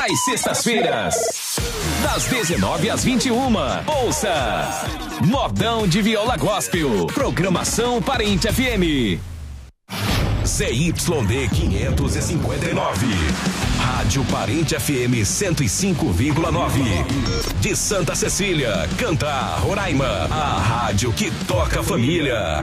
às sextas-feiras, das 19 às 21. Ouça Modão de Viola Gospel, programação Parente FM. ZYD 559, Rádio Parente FM 105,9. De Santa Cecília, Cantar, Roraima, a rádio que toca a família.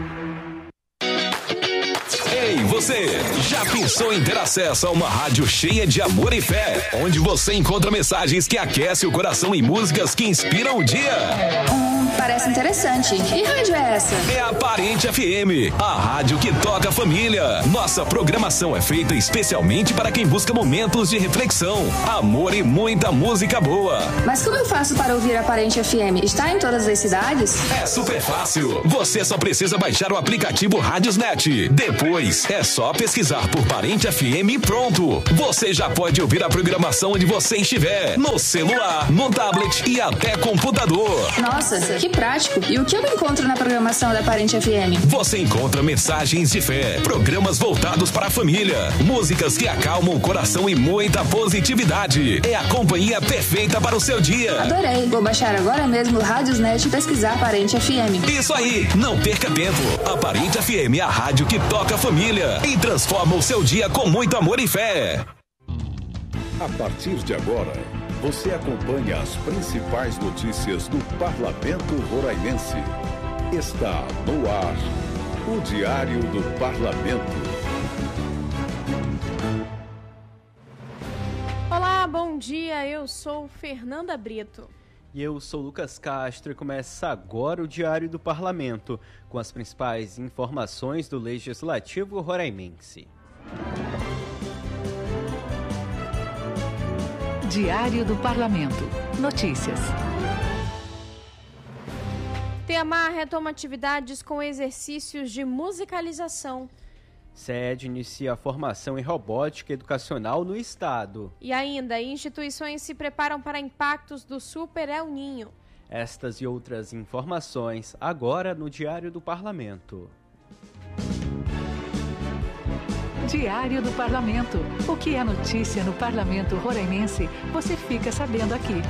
Ei, você, já pensou em ter acesso a uma rádio cheia de amor e fé, onde você encontra mensagens que aquecem o coração e músicas que inspiram o dia? Parece interessante. Que rádio é essa? É a Parente FM, a rádio que toca a família. Nossa programação é feita especialmente para quem busca momentos de reflexão, amor e muita música boa. Mas como eu faço para ouvir a Parente FM? Está em todas as cidades? É super fácil. Você só precisa baixar o aplicativo Radiosnet. Depois é só pesquisar por Parente FM e pronto. Você já pode ouvir a programação onde você estiver, no celular, no tablet e até computador. Nossa, que prático. E o que eu encontro na programação da Parente FM? Você encontra mensagens de fé, programas voltados para a família, músicas que acalmam o coração e muita positividade. É a companhia perfeita para o seu dia. Adorei. Vou baixar agora mesmo o Radiosnet e pesquisar Parente FM. Isso aí. Não perca tempo. A Parente FM é a rádio que toca a família e transforma o seu dia com muito amor e fé. A partir de agora, você acompanha as principais notícias do Parlamento Roraimense. Está no ar o Diário do Parlamento. Olá, bom dia. Eu sou Fernanda Brito. E eu sou Lucas Castro e começa agora o Diário do Parlamento, com as principais informações do Legislativo Roraimense. Diário do Parlamento. Notícias. Teamar retoma atividades com exercícios de musicalização. SED inicia a formação em robótica educacional no estado. E ainda, instituições se preparam para impactos do Super El Niño. Estas e outras informações agora no Diário do Parlamento. Diário do Parlamento. O que é notícia no Parlamento Roraimense, você fica sabendo aqui.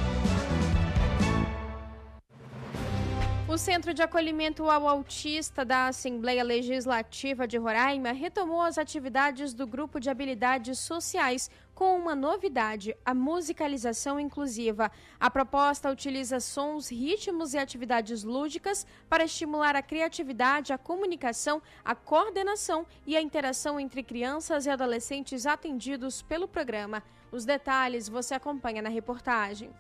O Centro de Acolhimento ao Autista da Assembleia Legislativa de Roraima retomou as atividades do Grupo de Habilidades Sociais com uma novidade, a musicalização inclusiva. A proposta utiliza sons, ritmos e atividades lúdicas para estimular a criatividade, a comunicação, a coordenação e a interação entre crianças e adolescentes atendidos pelo programa. Os detalhes você acompanha na reportagem.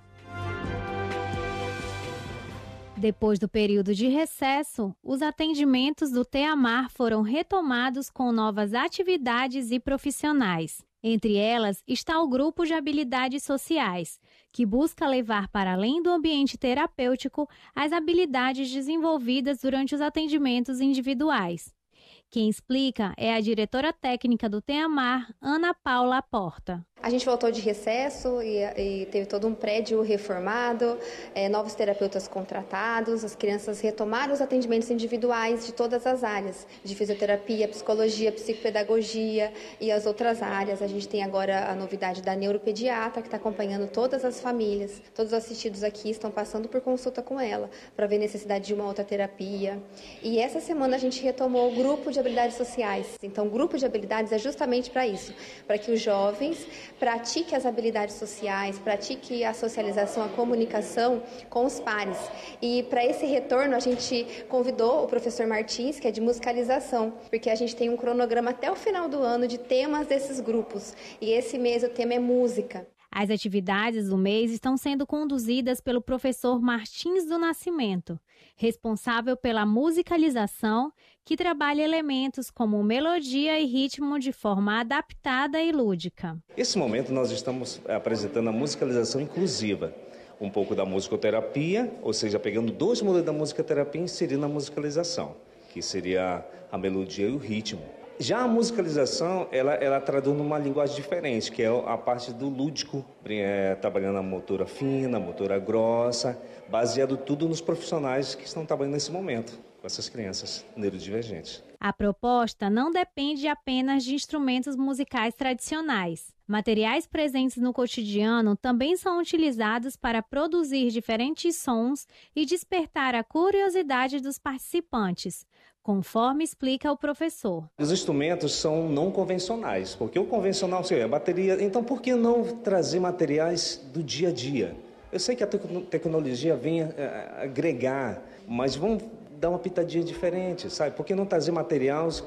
Depois do período de recesso, os atendimentos do Teamar foram retomados com novas atividades e profissionais. Entre elas está o Grupo de Habilidades Sociais, que busca levar para além do ambiente terapêutico as habilidades desenvolvidas durante os atendimentos individuais. Quem explica é a diretora técnica do Teamar, Ana Paula Porta. A gente voltou de recesso e teve todo um prédio reformado, novos terapeutas contratados, as crianças retomaram os atendimentos individuais de todas as áreas, de fisioterapia, psicologia, psicopedagogia e as outras áreas. A gente tem agora a novidade da neuropediatra, que está acompanhando todas as famílias. Todos os assistidos aqui estão passando por consulta com ela, para ver necessidade de uma outra terapia. E essa semana a gente retomou o grupo de habilidades sociais. Então, o grupo de habilidades é justamente para isso, para que os jovens pratique as habilidades sociais, pratique a socialização, a comunicação com os pares. E para esse retorno a gente convidou o professor Martins, que é de musicalização, porque a gente tem um cronograma até o final do ano de temas desses grupos. E esse mês o tema é música. As atividades do mês estão sendo conduzidas pelo professor Martins do Nascimento, responsável pela musicalização, que trabalha elementos como melodia e ritmo de forma adaptada e lúdica. Nesse momento nós estamos apresentando a musicalização inclusiva, um pouco da musicoterapia, ou seja, pegando dois modelos da musicoterapia e inserindo a musicalização, que seria a melodia e o ritmo. Já a musicalização, ela traduz numa linguagem diferente, que é a parte do lúdico, trabalhando a motora fina, a motora grossa, baseado tudo nos profissionais que estão trabalhando nesse momento. com essas crianças neurodivergentes. A proposta não depende apenas de instrumentos musicais tradicionais. Materiais presentes no cotidiano também são utilizados para produzir diferentes sons e despertar a curiosidade dos participantes, conforme explica o professor. Os instrumentos são não convencionais, porque o convencional é a bateria. Então, por que não trazer materiais do dia a dia? Eu sei que a tecnologia vem agregar, mas vamos dar uma pitadinha diferente, sabe? Por que não trazer materiais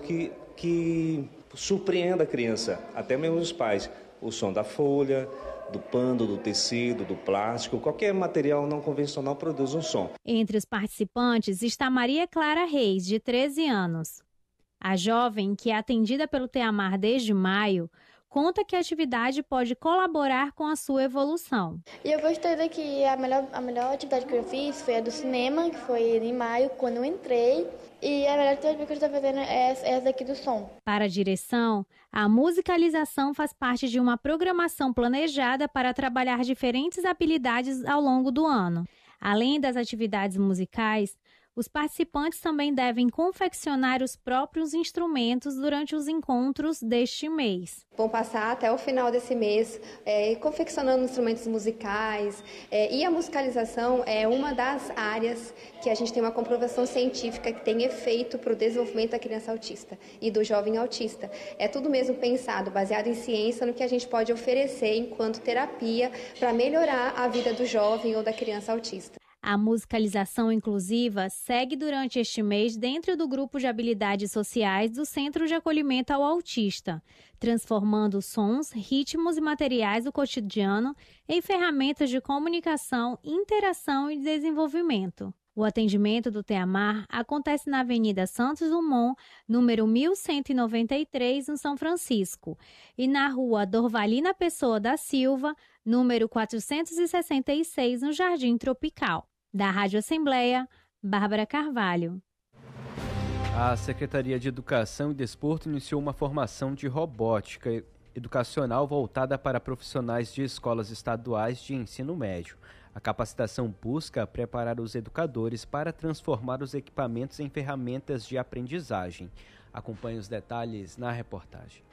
que surpreenda a criança, até mesmo os pais? O som da folha, do pano, do tecido, do plástico, qualquer material não convencional produz um som. Entre os participantes está Maria Clara Reis, de 13 anos. A jovem, que é atendida pelo Teamar desde maio, conta que a atividade pode colaborar com a sua evolução. E eu gostei daqui, a melhor atividade que eu fiz foi a do cinema, que foi em maio, quando eu entrei. E a melhor atividade que eu estou fazendo é essa daqui do som. Para a direção, a musicalização faz parte de uma programação planejada para trabalhar diferentes habilidades ao longo do ano. Além das atividades musicais, os participantes também devem confeccionar os próprios instrumentos durante os encontros deste mês. Vão passar até o final desse mês confeccionando instrumentos musicais. E a musicalização é uma das áreas que a gente tem uma comprovação científica que tem efeito para o desenvolvimento da criança autista e do jovem autista. É tudo mesmo pensado, baseado em ciência, no que a gente pode oferecer enquanto terapia para melhorar a vida do jovem ou da criança autista. A musicalização inclusiva segue durante este mês dentro do grupo de habilidades sociais do Centro de Acolhimento ao Autista, transformando sons, ritmos e materiais do cotidiano em ferramentas de comunicação, interação e desenvolvimento. O atendimento do Teamar acontece na Avenida Santos Dumont, número 1193, no São Francisco, e na Rua Dorvalina Pessoa da Silva, número 466, no Jardim Tropical. Da Rádio Assembleia, Bárbara Carvalho. A Secretaria de Educação e Desporto iniciou uma formação de robótica educacional voltada para profissionais de escolas estaduais de ensino médio. A capacitação busca preparar os educadores para transformar os equipamentos em ferramentas de aprendizagem. Acompanhe os detalhes na reportagem.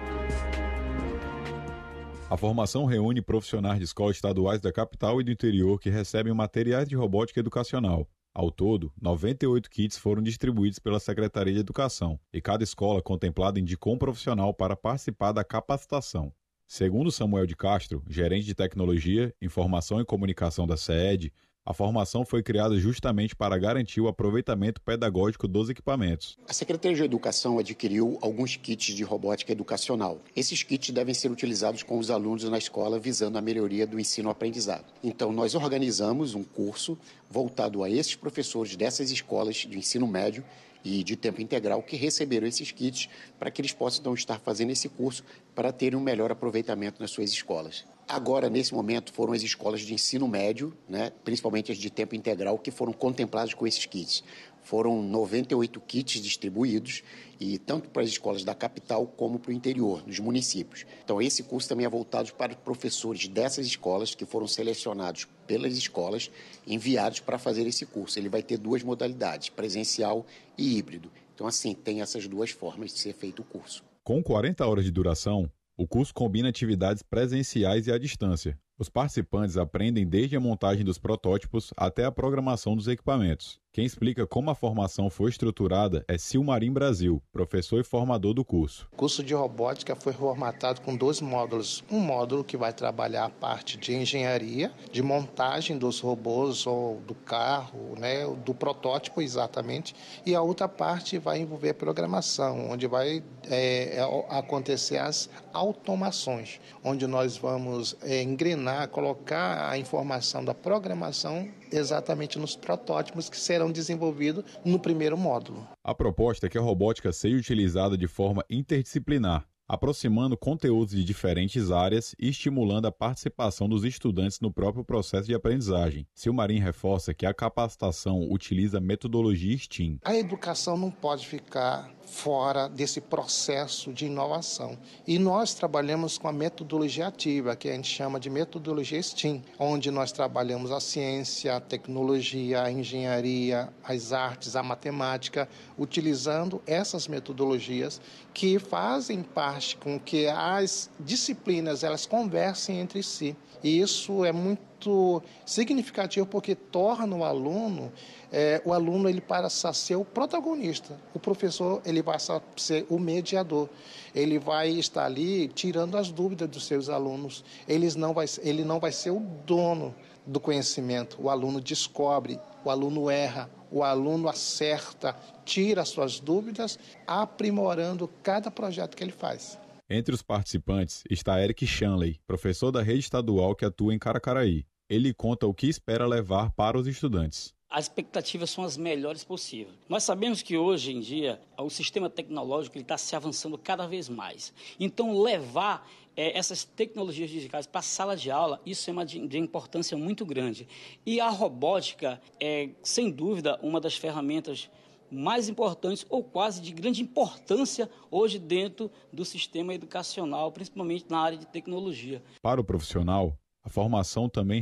A formação reúne profissionais de escolas estaduais da capital e do interior que recebem materiais de robótica educacional. Ao todo, 98 kits foram distribuídos pela Secretaria de Educação e cada escola contemplada indicou um profissional para participar da capacitação. Segundo Samuel de Castro, gerente de Tecnologia, Informação e Comunicação da SEED, a formação foi criada justamente para garantir o aproveitamento pedagógico dos equipamentos. A Secretaria de Educação adquiriu alguns kits de robótica educacional. Esses kits devem ser utilizados com os alunos na escola visando a melhoria do ensino-aprendizado. Então, nós organizamos um curso voltado a esses professores dessas escolas de ensino médio e de tempo integral que receberam esses kits para que eles possam estar fazendo esse curso para terem um melhor aproveitamento nas suas escolas. Agora, nesse momento, foram as escolas de ensino médio, principalmente as de tempo integral, que foram contempladas com esses kits. Foram 98 kits distribuídos, e tanto para as escolas da capital como para o interior, nos municípios. Então, esse curso também é voltado para professores dessas escolas que foram selecionados pelas escolas, enviados para fazer esse curso. Ele vai ter duas modalidades, presencial e híbrido. Então, assim, tem essas duas formas de ser feito o curso. Com 40 horas de duração, o curso combina atividades presenciais e à distância. Os participantes aprendem desde a montagem dos protótipos até a programação dos equipamentos. Quem explica como a formação foi estruturada é Silmarim Brasil, professor e formador do curso. O curso de robótica foi formatado com 2 módulos. Um módulo que vai trabalhar a parte de engenharia, de montagem dos robôs ou do carro, do protótipo exatamente. E a outra parte vai envolver programação, onde vai acontecer as automações, onde nós vamos engrenar, colocar a informação da programação exatamente nos protótipos que serão desenvolvidos no primeiro módulo. A proposta é que a robótica seja utilizada de forma interdisciplinar. aproximando conteúdos de diferentes áreas e estimulando a participação dos estudantes no próprio processo de aprendizagem. Silmarim reforça que a capacitação utiliza a metodologia STEAM. A educação não pode ficar fora desse processo de inovação. E nós trabalhamos com a metodologia ativa, que a gente chama de metodologia STEAM, onde nós trabalhamos a ciência, a tecnologia, a engenharia, as artes, a matemática, utilizando essas metodologias que fazem parte com que as disciplinas elas conversem entre si. E isso é muito significativo porque torna o aluno ele passa a ser o protagonista. O professor ele passa a ser o mediador. Ele vai estar ali tirando as dúvidas dos seus alunos. Ele não vai ser o dono do conhecimento. O aluno descobre, o aluno erra, o aluno acerta, tira as suas dúvidas, aprimorando cada projeto que ele faz. Entre os participantes está Eric Shanley, professor da rede estadual que atua em Caracaraí. Ele conta o que espera levar para os estudantes. As expectativas são as melhores possíveis. Nós sabemos que hoje em dia o sistema tecnológico está se avançando cada vez mais. Então, levar essas tecnologias digitais para a sala de aula, isso é de importância muito grande. E a robótica é, sem dúvida, uma das ferramentas mais importantes ou quase de grande importância hoje dentro do sistema educacional, principalmente na área de tecnologia. Para o profissional, a formação também